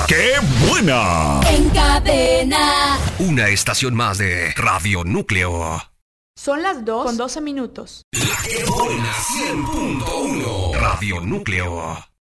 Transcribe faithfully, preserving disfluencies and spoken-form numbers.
¡Qué buena! En Cadena. Una estación más de Radio Núcleo. Son las dos con doce minutos. La que buena cien punto uno. Radio Núcleo.